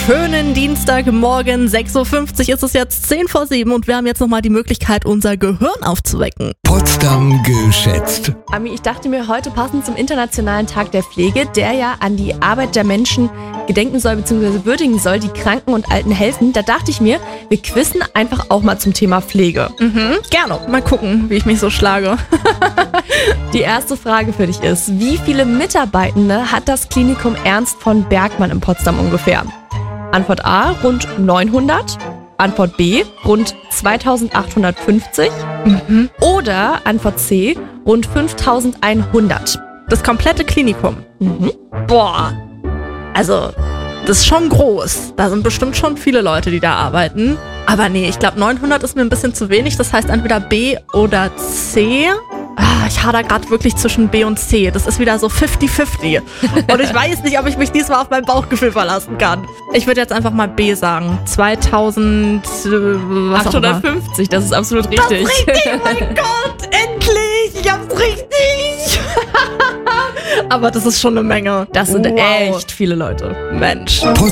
schönen Dienstagmorgen. 6.50 Uhr ist es jetzt, 6:50 und wir haben jetzt nochmal die Möglichkeit, unser Gehirn aufzuwecken. Potsdam geschätzt. Ami, ich dachte mir, heute passend zum Internationalen Tag der Pflege, der ja an die Arbeit der Menschen gedenken soll bzw. würdigen soll, die Kranken und Alten helfen, da dachte ich mir, wir quizzen einfach auch mal zum Thema Pflege. Gerne. Mal gucken, wie ich mich so schlage. Die erste Frage für dich ist, wie viele Mitarbeitende hat das Klinikum Ernst von Bergmann in Potsdam ungefähr? Antwort A, rund 900. Antwort B, rund 2850. Oder Antwort C, rund 5100. Das komplette Klinikum. Boah. Also, das ist schon groß. Da sind bestimmt schon viele Leute, die da arbeiten. Aber nee, ich glaube 900 ist mir ein bisschen zu wenig. Das heißt entweder B oder C. Ich hader gerade wirklich zwischen B und C. Das ist wieder so 50-50. Und ich weiß nicht, ob ich mich diesmal auf mein Bauchgefühl verlassen kann. Ich würde jetzt einfach mal B sagen. 2850. Das ist absolut richtig. Das ist richtig, mein Gott, endlich! Ich hab's richtig! Aber das ist schon eine Menge. Das sind echt viele Leute. Mensch.